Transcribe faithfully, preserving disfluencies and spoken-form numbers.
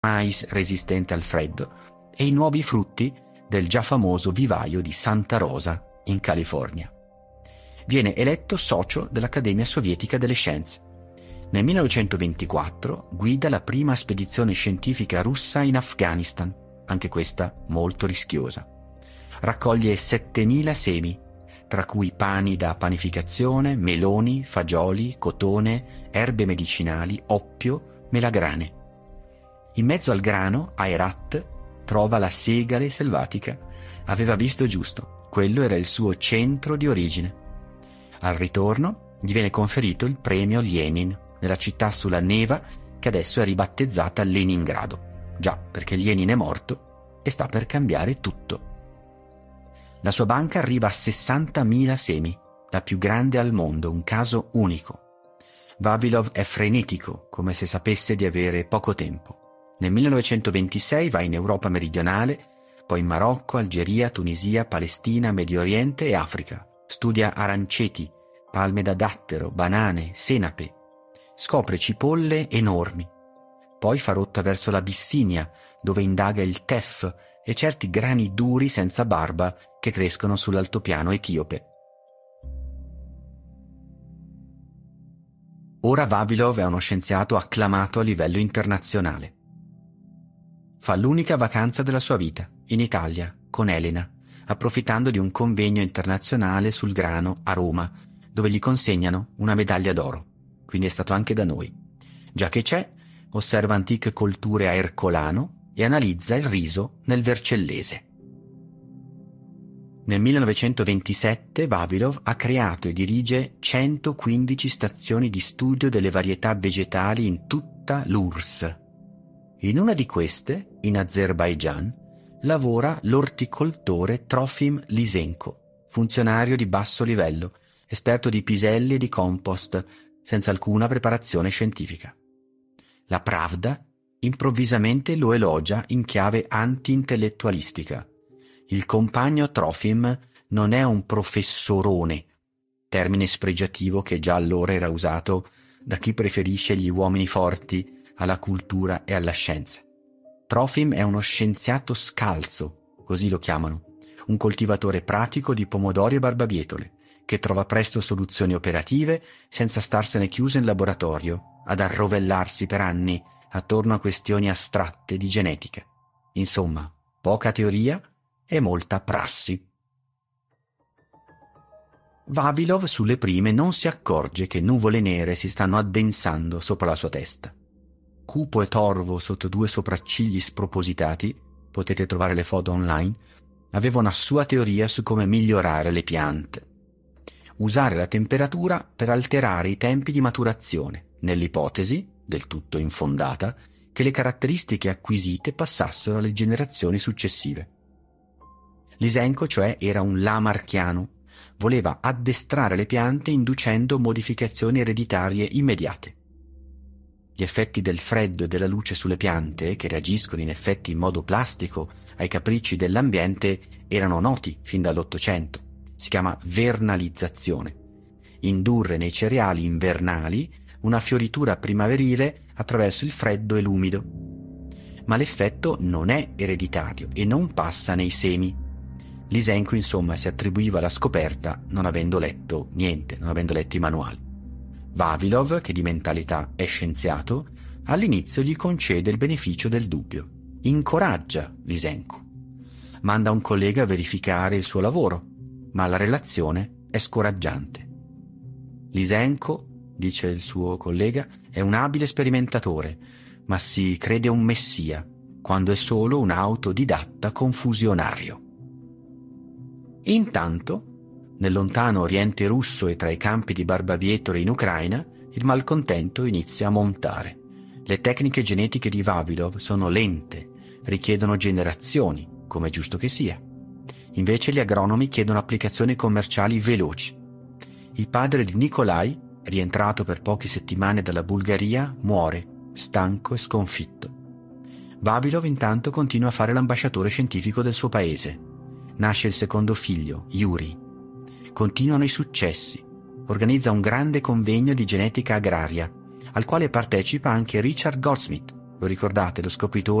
mais resistente al freddo e i nuovi frutti del già famoso vivaio di Santa Rosa in California. Viene eletto socio dell'Accademia Sovietica delle Scienze. Nel millenovecentoventiquattro guida la prima spedizione scientifica russa in Afghanistan, anche questa molto rischiosa. Raccoglie settemila semi, tra cui pani da panificazione, meloni, fagioli, cotone, erbe medicinali, oppio, melagrane. In mezzo al grano, a Herat, trova la segale selvatica. Aveva visto giusto, quello era il suo centro di origine. Al ritorno gli viene conferito il premio Lenin nella città sulla Neva che adesso è ribattezzata Leningrado. Già, perché Lenin è morto e sta per cambiare tutto. La sua banca arriva a sessantamila semi, la più grande al mondo, un caso unico. Vavilov è frenetico, come se sapesse di avere poco tempo. Nel millenovecentoventisei va in Europa meridionale, poi in Marocco, Algeria, Tunisia, Palestina, Medio Oriente e Africa. Studia aranceti, palme da dattero, banane, senape. Scopre cipolle enormi. Poi fa rotta verso l'Abissinia, dove indaga il teff e certi grani duri senza barba che crescono sull'altopiano etiope. Ora Vavilov è uno scienziato acclamato a livello internazionale. Fa l'unica vacanza della sua vita, in Italia, con Elena, approfittando di un convegno internazionale sul grano a Roma, dove gli consegnano una medaglia d'oro. Quindi è stato anche da noi. Già che c'è, osserva antiche colture a Ercolano e analizza il riso nel Vercellese. Nel millenovecentoventisette Vavilov ha creato e dirige centoquindici stazioni di studio delle varietà vegetali in tutta l'U R S S. In una di queste, in Azerbaigian, lavora l'orticoltore Trofim Lysenko, funzionario di basso livello, esperto di piselli e di compost, senza alcuna preparazione scientifica. La Pravda improvvisamente lo elogia in chiave anti-intellettualistica. Il compagno Trofim non è un professorone, termine spregiativo che già allora era usato da chi preferisce gli uomini forti alla cultura e alla scienza. Trofim è uno scienziato scalzo, così lo chiamano, un coltivatore pratico di pomodori e barbabietole, che trova presto soluzioni operative senza starsene chiuso in laboratorio ad arrovellarsi per anni attorno a questioni astratte di genetica. Insomma, poca teoria e molta prassi. Vavilov sulle prime non si accorge che nuvole nere si stanno addensando sopra la sua testa. Cupo e torvo sotto due sopraccigli spropositati, potete trovare le foto online, aveva una sua teoria su come migliorare le piante. Usare la temperatura per alterare i tempi di maturazione, nell'ipotesi, del tutto infondata, che le caratteristiche acquisite passassero alle generazioni successive. Lysenko, cioè, era un lamarchiano, voleva addestrare le piante inducendo modificazioni ereditarie immediate. Gli effetti del freddo e della luce sulle piante, che reagiscono in effetti in modo plastico ai capricci dell'ambiente, erano noti fin dall'Ottocento. Si chiama vernalizzazione. Indurre nei cereali invernali una fioritura primaverile attraverso il freddo e l'umido. Ma l'effetto non è ereditario e non passa nei semi. Lysenko, insomma, si attribuiva la scoperta non avendo letto niente, non avendo letto i manuali. Vavilov, che di mentalità è scienziato, all'inizio gli concede il beneficio del dubbio. Incoraggia Lysenko. Manda un collega a verificare il suo lavoro, ma la relazione è scoraggiante. Lysenko, dice il suo collega, è un abile sperimentatore, ma si crede un messia, quando è solo un autodidatta confusionario. Intanto, nel lontano Oriente russo e tra i campi di barbabietole in Ucraina, il malcontento inizia a montare. Le tecniche genetiche di Vavilov sono lente, richiedono generazioni, come è giusto che sia. Invece gli agronomi chiedono applicazioni commerciali veloci. Il padre di Nikolai, rientrato per poche settimane dalla Bulgaria, muore, stanco e sconfitto. Vavilov intanto continua a fare l'ambasciatore scientifico del suo paese. Nasce il secondo figlio, Yuri. Continuano i successi. Organizza un grande convegno di genetica agraria, al quale partecipa anche Richard Goldsmith, Lo ricordate, lo scopritore